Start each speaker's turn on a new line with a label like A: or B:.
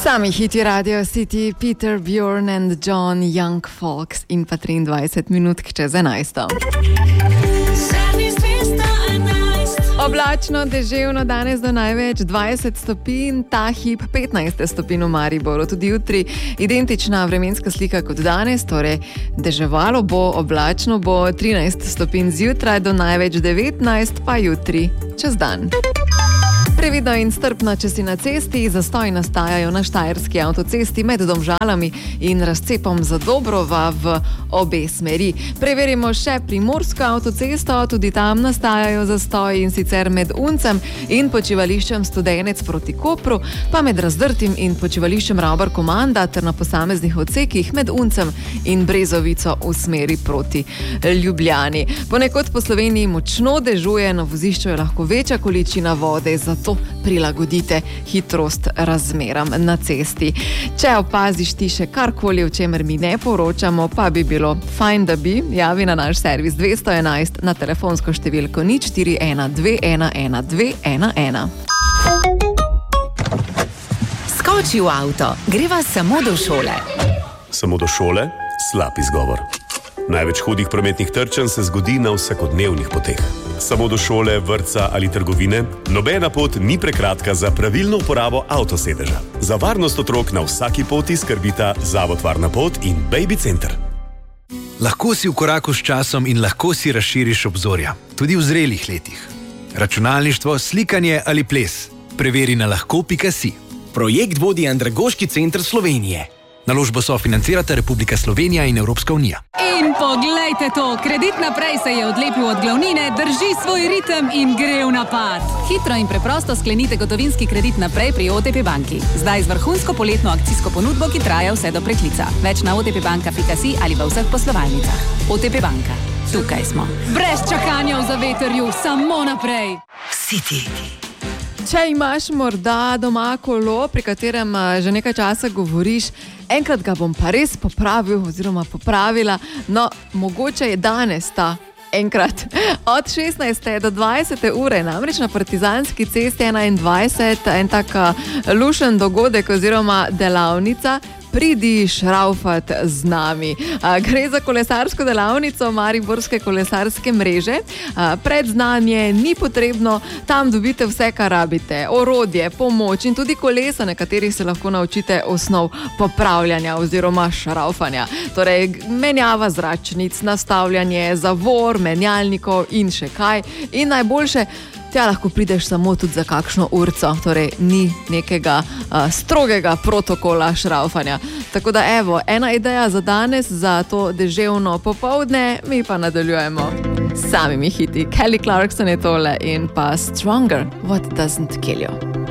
A: Sami hiti Radio City, Peter, Bjorn and John, Young Folks in pa 23 minut čez 11. Oblačno, deževno, danes do največ 20 stopinj, ta hip 15 stopinj v Mariboru. Tudi jutri identična vremenska slika kot danes, torej deževalo bo, oblačno bo 13 stopinj zjutraj do največ 19, pa jutri čez dan. Previdno in strpno, če si na cesti, zastoji nastajajo na štajerski avtocesti med Domžalami in razcepom Zadobrova v obe smeri. Preverimo še primorsko avtocesto, tudi tam nastajajo zastoji in sicer med Uncem in počivališčem Studenec proti Kopru, pa med Razdrtim in počivališčem Ravbar Komanda ter na posameznih odsekih med Uncem in Brezovico v smeri proti Ljubljani. Ponekod po Sloveniji močno dežuje, na vozišču je lahko večja količina vode, zato prilagodite hitrost razmeram na cesti. Če opaziš ti še karkoli, o čemer mi ne poročamo, pa bi bilo fajn, da bi javi na naš servis 211 na telefonsko številko 041 211 211.
B: Skoči v avto, greva samo do šole.
C: Samo do šole? Slab izgovor. Največ hudih prometnih trčenj se zgodi na vsakodnevnih poteh. Samo do šole, vrtca ali trgovine, nobena pot ni prekratka za pravilno uporabo avtosedeža. Za varnost otrok na vsaki poti skrbita Zavod Varna pot in Baby Center.
D: Lahko si v koraku s časom in lahko si razširiš obzorja, tudi v zrelih letih. Računalništvo, slikanje ali ples. Preveri na lahko.si.
E: Projekt vodi Andragoški center Slovenije.
D: Naložbo sofinancirata Republika Slovenija in Evropska unija.
F: In poglejte to, Kredit Naprej se je odlepil od glavnine, drži svoj ritem in gre v napad. Hitro in preprosto sklenite gotovinski kredit naprej pri OTP banki. Zdaj z vrhunsko poletno akcijsko ponudbo, ki traja vse do preklica. Več na otpbanka.si ali v vseh poslovalnicah. OTP banka. Tukaj smo. Brez čakanja v zavetrju, samo naprej.
B: City.
A: Če imaš morda doma kolo, pri katerem že nekaj časa govoriš, enkrat ga bom pa res popravil oziroma popravila, no, mogoče je danes ta enkrat. Od 16. do 20. ure, namreč na Partizanski cesti 21, en tak lušen dogodek oziroma delavnica, pridi šraufat z nami. Gre za kolesarsko delavnico Mariborske kolesarske mreže. Predznanje ni potrebno, tam dobite vse, kar rabite. Orodje, pomoč in tudi kolesa, na katerih se lahko naučite osnov popravljanja oziroma šraufanja. Torej, menjava zračnic, nastavljanje, zavor, menjalnikov in še kaj. In najboljše, tja lahko prideš samo tudi za kakšno urco, torej ni nekega strogega protokola šraufanja. Tako da evo, ena ideja za danes, za to deževno popoldne, mi pa nadaljujemo s samimi hiti. Kelly Clarkson je tole in pa Stronger, What Doesn't Kill You.